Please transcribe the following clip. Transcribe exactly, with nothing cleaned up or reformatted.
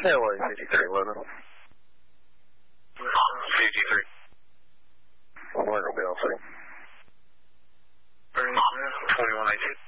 Airway fifty-three eleven. fifty-three. Where will be all set? twenty-one nineteen.